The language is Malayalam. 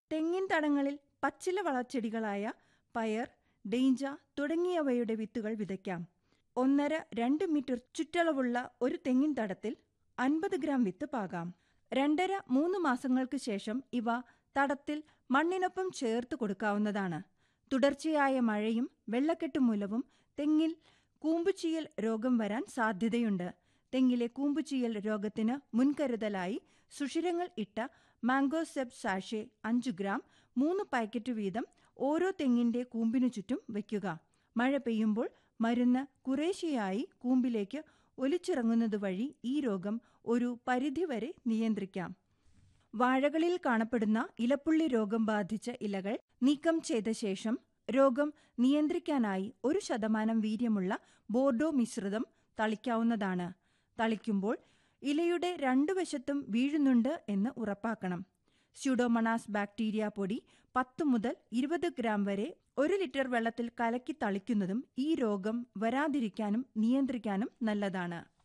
തെങ്ങിൻ തടങ്ങളിൽ പച്ചില വളച്ചെടികളായ പയർ, ഡെയിഞ്ച തുടങ്ങിയവയുടെ വിത്തുകൾ വിതയ്ക്കാം. 1.5-2 മീറ്റർ ചുറ്റളവുള്ള ഒരു തെങ്ങിൻ തടത്തിൽ 50 ഗ്രാം വിത്ത് പാകാം. 2.5-3 മാസങ്ങൾക്ക് ശേഷം ഇവ തടത്തിൽ മണ്ണിനൊപ്പം ചേർത്ത് കൊടുക്കാവുന്നതാണ്. തുടർച്ചയായ മഴയും വെള്ളക്കെട്ട് മൂലവും തെങ്ങിൽ കൂമ്പുചീയൽ രോഗം വരാൻ സാധ്യതയുണ്ട്. തെങ്ങിലെ കൂമ്പുചീയൽ രോഗത്തിന് മുൻകരുതലായി സുഷിരങ്ങൾ ഇട്ട മാംഗോസെബ് സാഷെ 5 ഗ്രാം 3 പാക്കറ്റ് വീതം ഓരോ തെങ്ങിന്റെ കൂമ്പിനു ചുറ്റും വയ്ക്കുക. മഴ പെയ്യുമ്പോൾ മരുന്ന് കുറേശ്ശെയായി കൂമ്പിലേക്ക് ഒലിച്ചിറങ്ങുന്നതുവഴി ഈ രോഗം ഒരു പരിധിവരെ നിയന്ത്രിക്കാം. വാഴകളിൽ കാണപ്പെടുന്ന ഇലപ്പുള്ളി രോഗം ബാധിച്ച ഇലകൾ നീക്കം ചെയ്ത ശേഷം രോഗം നിയന്ത്രിക്കാനായി 1% വീര്യമുള്ള ബോർഡോ മിശ്രിതം തളിക്കാവുന്നതാണ്. തളിക്കുമ്പോൾ ഇലയുടെ 2 വശത്തും വീഴുന്നുണ്ട് എന്ന് ഉറപ്പാക്കണം. സ്യൂഡോമോണാസ് ബാക്ടീരിയ പൊടി 10 മുതൽ 20 ഗ്രാം വരെ 1 ലിറ്റർ വെള്ളത്തിൽ കലക്കി തളിക്കുന്നതും ഈ രോഗം വരാതിരിക്കാനും നിയന്ത്രിക്കാനും നല്ലതാണ്.